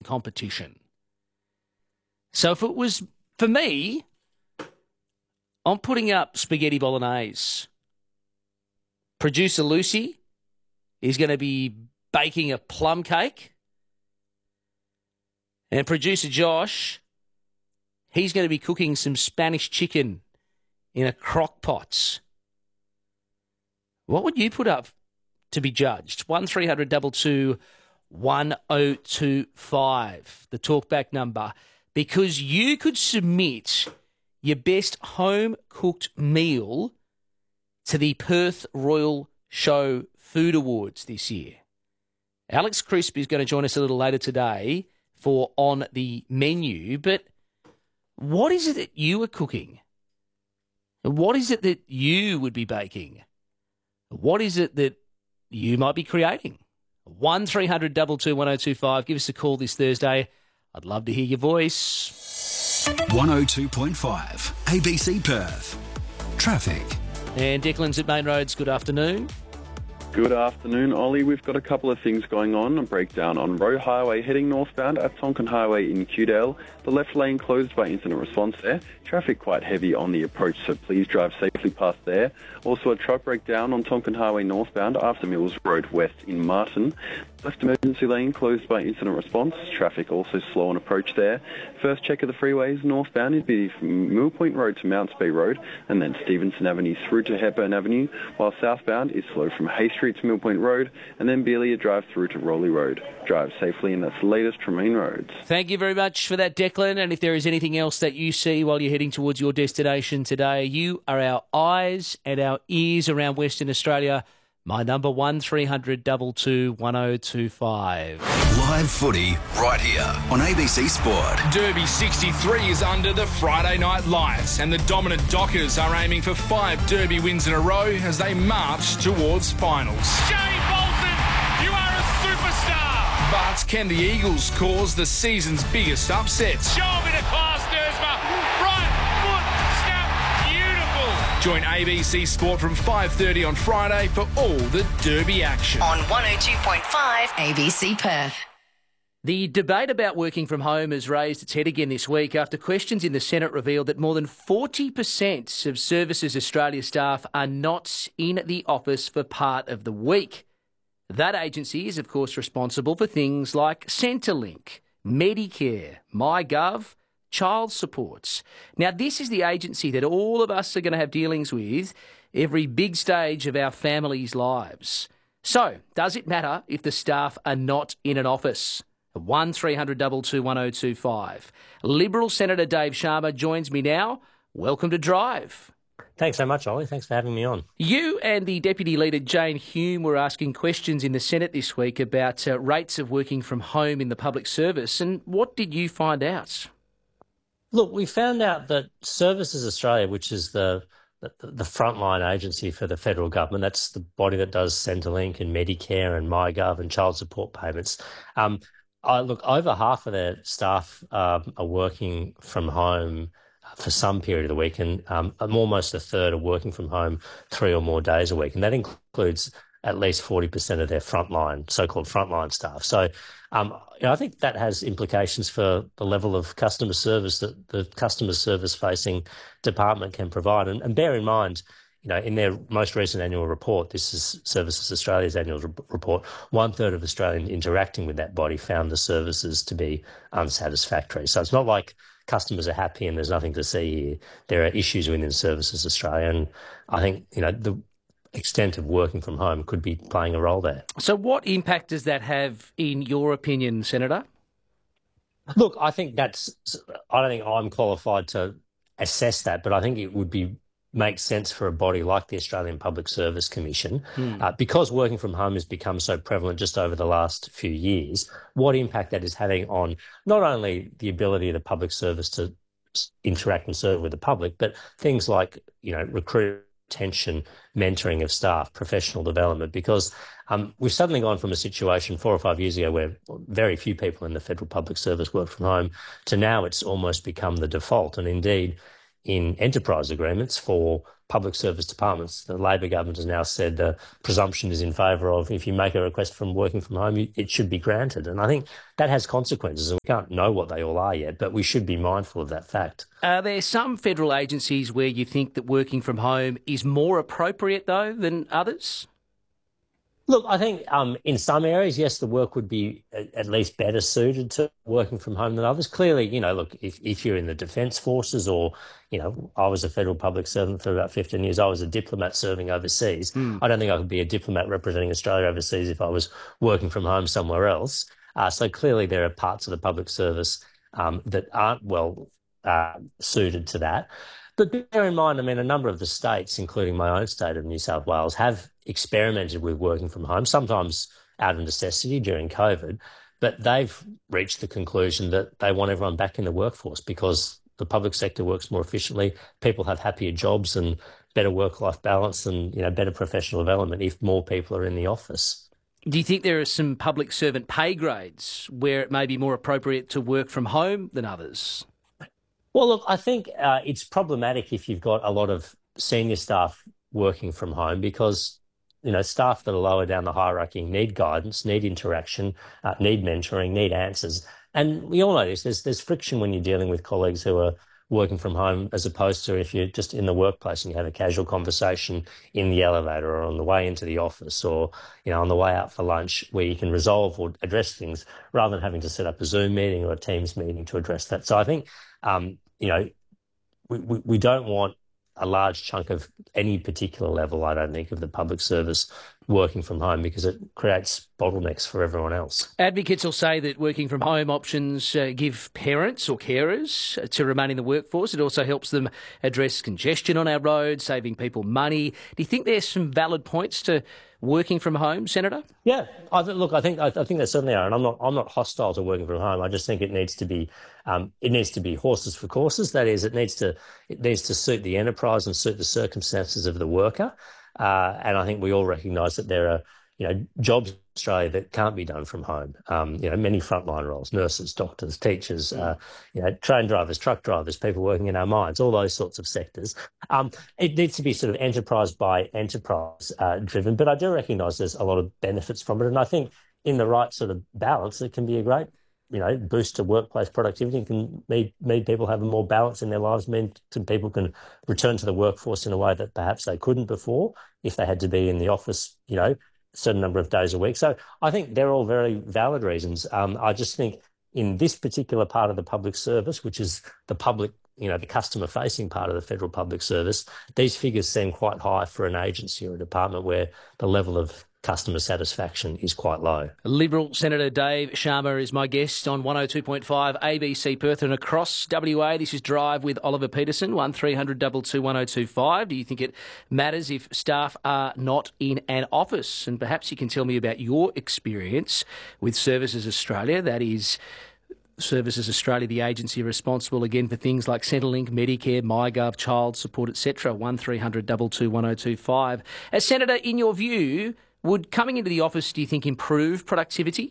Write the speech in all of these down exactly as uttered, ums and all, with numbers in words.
competition. So if it was for me, I'm putting up spaghetti bolognese. Producer Lucy is going to be baking a plum cake. And producer Josh, he's going to be cooking some Spanish chicken in a crock pot. What would you put up to be judged? one three hundred two two one oh two five, the talkback number, because you could submit your best home-cooked meal to the Perth Royal Show Food Awards this year. Alex Crisp is going to join us a little later today for On the Menu, but what is it that you are cooking? What is it that you would be baking? What is it that you might be creating? one three hundred two two one oh two five. Give us a call this Thursday. I'd love to hear your voice. one oh two point five, A B C Perth. Traffic. And Declan's at Main Roads, good afternoon. Good afternoon, Ollie. We've got a couple of things going on. A breakdown on Roe Highway heading northbound at Tonkin Highway in Kewdale. The left lane closed by incident response there. Traffic quite heavy on the approach, so please drive safely past there. Also a truck breakdown on Tonkin Highway northbound after Mills Road West in Martin. Left emergency lane closed by incident response. Traffic also slow on approach there. First check of the freeways northbound would be from Mill Point Road to Mounts Bay Road and then Stevenson Avenue through to Hepburn Avenue, while southbound is slow from Hay Street to Mill Point Road and then Beelia Drive through to Rowley Road. Drive safely, and that's the latest from Main Roads. Thank you very much for that, Declan. And if there is anything else that you see while you're heading towards your destination today, you are our eyes and our ears around Western Australia. My number one three hundred two two one oh two five. Live footy right here on A B C Sport. Derby sixty-three is under the Friday night lights, and the dominant Dockers are aiming for five Derby wins in a row as they march towards finals. Shane Bolton, you are a superstar! But can the Eagles cause the season's biggest upsets? Show a bit of class, Dersma. Right foot snap, beautiful. Join A B C Sport from five thirty on Friday for all the Derby action. On one oh two point five A B C Perth. The debate about working from home has raised its head again this week after questions in the Senate revealed that more than forty percent of Services Australia staff are not in the office for part of the week. That agency is, of course, responsible for things like Centrelink, Medicare, MyGov, child supports. Now, this is the agency that all of us are going to have dealings with every big stage of our families' lives. So, does it matter if the staff are not in an office? one three hundred two two one oh two five. Liberal Senator Dave Sharma joins me now. Welcome to Drive. Thanks so much, Ollie. Thanks for having me on. You and the Deputy Leader Jane Hume were asking questions in the Senate this week about uh, rates of working from home in the public service. And what did you find out? Look, we found out that Services Australia, which is the the, the frontline agency for the federal government, that's the body that does Centrelink and Medicare and MyGov and child support payments. Um, I, look, over half of their staff um, are working from home for some period of the week, and um, almost a third are working from home three or more days a week, and that includes at least forty percent of their frontline, so-called frontline staff. So um, you know, I think that has implications for the level of customer service that the customer service-facing department can provide. And, and bear in mind, you know, in their most recent annual report, this is Services Australia's annual re- report, one-third of Australians interacting with that body found the services to be unsatisfactory. So it's not like customers are happy and there's nothing to see here. There are issues within Services Australia, and I think, you know, the extent of working from home could be playing a role there. So what impact does that have, in your opinion, Senator? Look, I think that's, I don't think I'm qualified to assess that, but I think it would be makes sense for a body like the Australian Public Service Commission, hmm. uh, because working from home has become so prevalent just over the last few years, what impact that is having on not only the ability of the public service to interact and serve with the public, but things like, you know, recruitment, retention, mentoring of staff, professional development, because um, we've suddenly gone from a situation four or five years ago where very few people in the federal public service work from home to now it's almost become the default. And indeed, in enterprise agreements for public service departments. The Labor government has now said the presumption is in favour of if you make a request from working from home, you, it should be granted. And I think that has consequences, and we can't know what they all are yet, but we should be mindful of that fact. Are there some federal agencies where you think that working from home is more appropriate, though, than others? Look, I think um, in some areas, yes, the work would be at least better suited to working from home than others. Clearly, you know, look, if, if you're in the Defence Forces or, you know, I was a federal public servant for about fifteen years. I was a diplomat serving overseas. Mm. I don't think I could be a diplomat representing Australia overseas if I was working from home somewhere else. Uh, so clearly there are parts of the public service um, that aren't well uh, suited to that. But bear in mind, I mean, a number of the states, including my own state of New South Wales, have experimented with working from home, sometimes out of necessity during COVID, but they've reached the conclusion that they want everyone back in the workforce because the public sector works more efficiently, people have happier jobs and better work-life balance and, you know, better professional development if more people are in the office. Do you think there are some public servant pay grades where it may be more appropriate to work from home than others? Well, look, I think uh, it's problematic if you've got a lot of senior staff working from home because, you know, staff that are lower down the hierarchy need guidance, need interaction, uh, need mentoring, need answers. And we all know this. There's, there's friction when you're dealing with colleagues who are working from home as opposed to if you're just in the workplace and you have a casual conversation in the elevator or on the way into the office or, you know, on the way out for lunch where you can resolve or address things rather than having to set up a Zoom meeting or a Teams meeting to address that. So I think, um, you know, we, we, we don't want a large chunk of any particular level, I don't think, of the public service working from home because it creates bottlenecks for everyone else. Advocates will say that working from home options uh, give parents or carers to remain in the workforce. It also helps them address congestion on our roads, saving people money. Do you think there's some valid points to working from home, Senator? Yeah, I th- look, I think I, I think there certainly are, and I'm not I'm not hostile to working from home. I just think it needs to be um, it needs to be horses for courses. That is, it needs to it needs to suit the enterprise and suit the circumstances of the worker. Uh, and I think we all recognise that there are, you know, jobs in Australia that can't be done from home. Um, you know, many frontline roles, nurses, doctors, teachers, uh, you know, train drivers, truck drivers, people working in our mines, all those sorts of sectors. Um, it needs to be sort of enterprise by enterprise uh, driven. But I do recognise there's a lot of benefits from it. And I think in the right sort of balance, it can be a great, you know, boost to workplace productivity. It can mean, mean people have more balance in their lives, mean people can return to the workforce in a way that perhaps they couldn't before if they had to be in the office, you know, a certain number of days a week. So I think they're all very valid reasons. Um, I just think in this particular part of the public service, which is the public, you know, the customer-facing part of the federal public service, these figures seem quite high for an agency or a department where the level of customer satisfaction is quite low. Liberal Senator Dave Sharma is my guest on one oh two point five A B C Perth and across W A. This is Drive with Oliver Peterson, one three hundred two two one oh two five. Do you think it matters if staff are not in an office? And perhaps you can tell me about your experience with Services Australia. That is Services Australia, the agency responsible again for things like Centrelink, Medicare, MyGov, child support, et cetera. one three hundred two two one oh two five. As Senator, in your view, would coming into the office, do you think, improve productivity?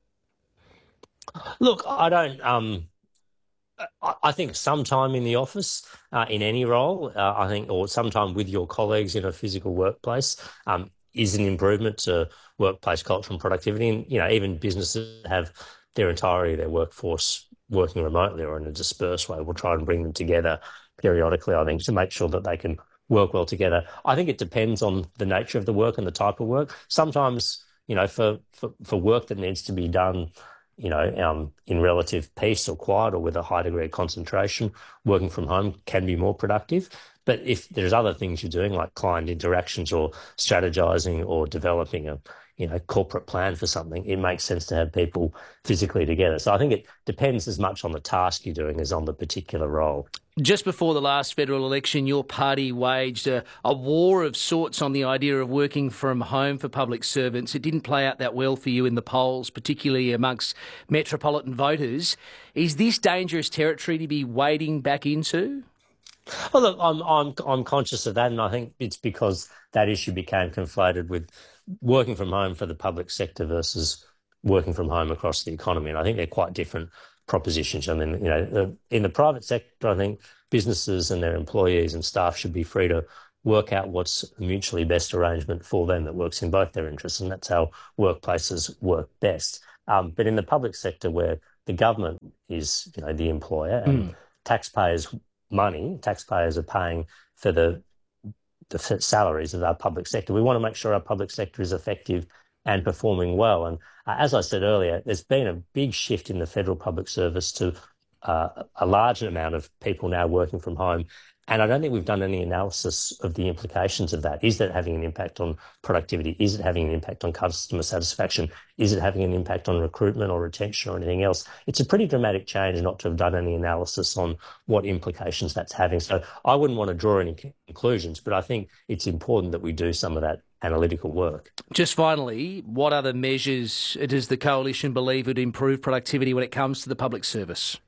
Look, I don't. Um, I, I think sometime in the office, uh, in any role, uh, I think, or sometime with your colleagues in a physical workplace, um, is an improvement to workplace culture and productivity. And you know, even businesses have their entirety of their workforce working remotely or in a dispersed way. We'll try and bring them together periodically, I think, to make sure that they can work well together. I think it depends on the nature of the work and the type of work. Sometimes, you know, for, for, for work that needs to be done, you know, um, in relative peace or quiet or with a high degree of concentration, working from home can be more productive. But if there's other things you're doing like client interactions or strategizing or developing a, you know, corporate plan for something, it makes sense to have people physically together. So I think it depends as much on the task you're doing as on the particular role. Just before the last federal election, your party waged a, a war of sorts on the idea of working from home for public servants. It didn't play out that well for you in the polls, particularly amongst metropolitan voters. Is this dangerous territory to be wading back into? Well, look, I'm I'm I'm conscious of that, and I think it's because that issue became conflated with working from home for the public sector versus working from home across the economy, and I think they're quite different propositions. I mean, you know, in the private sector, I think businesses and their employees and staff should be free to work out what's a mutually best arrangement for them that works in both their interests, and that's how workplaces work best. Um, but in the public sector, where the government is, you know, the employer and mm. taxpayers' money, taxpayers are paying for the the salaries of our public sector. We want to make sure our public sector is effective and performing well. And uh, as I said earlier, there's been a big shift in the federal public service to uh, a large amount of people now working from home. And I don't think we've done any analysis of the implications of that. Is that having an impact on productivity? Is it having an impact on customer satisfaction? Is it having an impact on recruitment or retention or anything else? It's a pretty dramatic change not to have done any analysis on what implications that's having. So I wouldn't want to draw any conclusions, but I think it's important that we do some of that analytical work. Just finally, what other measures does the Coalition believe would improve productivity when it comes to the public service?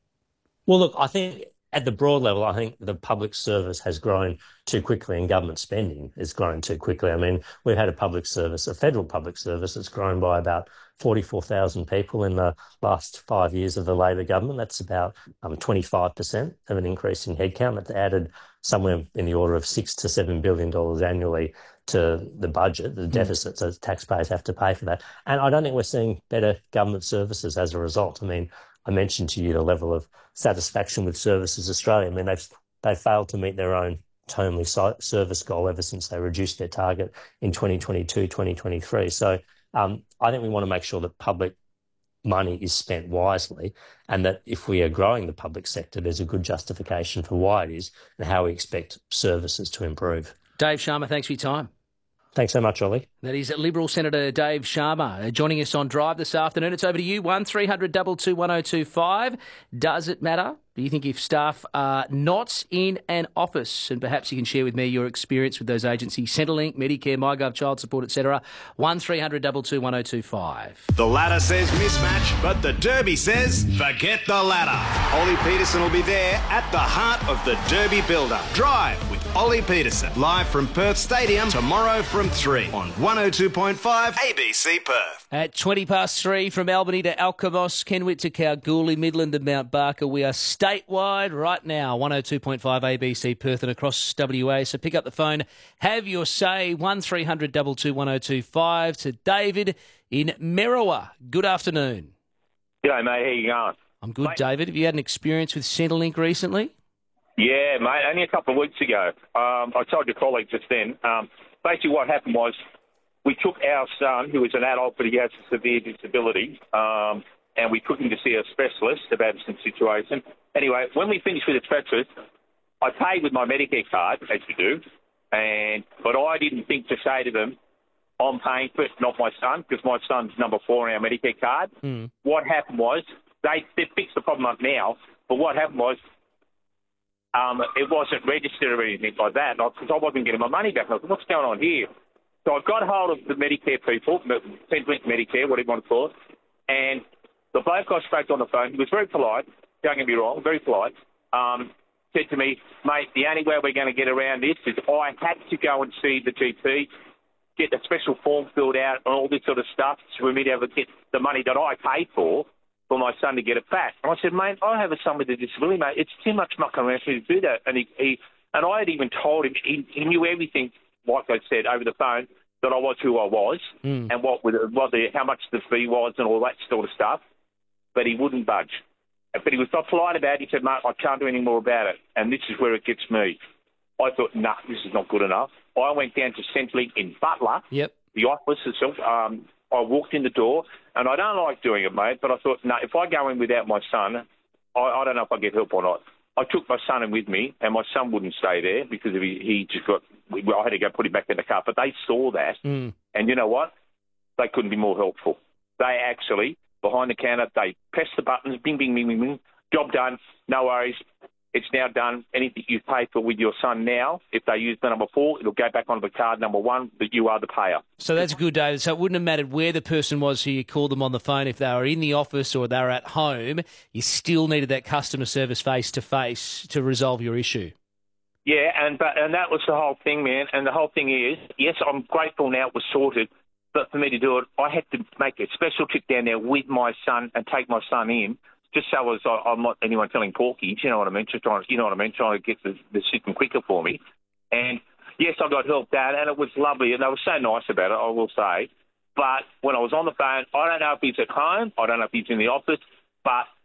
Well, look, I think at the broad level, I think the public service has grown too quickly and government spending has grown too quickly. I mean, we've had a public service, a federal public service that's grown by about forty-four thousand people in the last five years of the Labor government. That's about um, twenty-five percent of an increase in headcount. That's added somewhere in the order of six to seven billion dollars annually to the budget, the deficit, mm. so taxpayers have to pay for that. And I don't think we're seeing better government services as a result. I mean, I mentioned to you the level of satisfaction with Services Australia. I mean, they've they've failed to meet their own timely service goal ever since they reduced their target in twenty twenty-two, twenty twenty-three. So um, I think we want to make sure that public money is spent wisely, and that if we are growing the public sector, there's a good justification for why it is and how we expect services to improve. Dave Sharma, thanks for your time. Thanks so much, Ollie. That is Liberal Senator Dave Sharma joining us on Drive this afternoon. It's over to you, one three hundred two two one oh two five. Does it matter? Do you think if staff are not in an office, and perhaps you can share with me your experience with those agencies, Centrelink, Medicare, MyGov, Child Support, et cetera, one three hundred two two one oh two five. The ladder says mismatch, but the Derby says forget the ladder. Ollie Peterson will be there at the heart of the Derby build-up. Drive with Ollie Peterson, live from Perth Stadium tomorrow from three on one oh two point five A B C Perth. At twenty past three, from Albany to Alkimos, Kenwick to Kalgoorlie, Midland to Mount Barker, we are statewide right now, one oh two point five A B C Perth and across W A. So pick up the phone, have your say, one three hundred two two one oh two five to David in Merriwa. Good afternoon. G'day, mate. How you going? I'm good, mate. David. Have you had an experience with Centrelink recently? Yeah, mate. Only a couple of weeks ago. Um, I told your colleague just then. Um, basically what happened was we took our son, who was an adult, but he has a severe disability, um, and we took him to see a specialist about some situation. Anyway, when we finished with the specialist, I paid with my Medicare card, as you do, and but I didn't think to say to them, I'm paying for it, not my son, because my son's number four on our Medicare card. Mm. What happened was, they, they fixed the problem up now, but what happened was, um, it wasn't registered or anything like that, because I wasn't getting my money back. I was like, what's going on here? So I got hold of the Medicare people, Centrelink Medicare, whatever you want to call it, and the bloke I spoke on the phone, he was very polite, don't get me wrong, very polite, um, said to me, mate, the only way we're going to get around this is I had to go and see the G P, get a special form filled out and all this sort of stuff for me to be able to get the money that I paid for, for my son to get it back. And I said, mate, I have a son with a disability, mate. It's too much muck around for me to do that. And he, he and I had even told him, he, he knew everything, like I said, over the phone, that I was who I was mm. and what, what the, how much the fee was and all that sort of stuff. But he wouldn't budge. But he was not polite about it. He said, mate, I can't do any more about it. And this is where it gets me. I thought, nah, this is not good enough. I went down to Centrelink in Butler, yep. the office itself. Um, I walked in the door, and I don't like doing it, mate, but I thought, no, nah, if I go in without my son, I, I don't know if I get help or not. I took my son in with me, and my son wouldn't stay there because he, he just got, well, I had to go put him back in the car. But they saw that, mm. and you know what? They couldn't be more helpful. They actually, behind the counter, they pressed the buttons, bing, bing, bing, bing, bing, job done, no worries. It's now done. Anything you pay for with your son now, if they use the number four, it'll go back onto the card number one, but you are the payer. So that's good, David. So it wouldn't have mattered where the person was who you called them on the phone. If they were in the office or they were at home, you still needed that customer service face-to-face to resolve your issue. Yeah, and but and that was the whole thing, man. And the whole thing is, yes, I'm grateful now it was sorted, but for me to do it, I had to make a special trip down there with my son and take my son in, just so as I, I'm not anyone telling porkies, you know what I mean? Just trying, you know what I mean? Trying to get the, the system quicker for me. And yes, I got help, Dad, and it was lovely, and they were so nice about it, I will say. But when I was on the phone, I don't know if he's at home, I don't know if he's in the office, but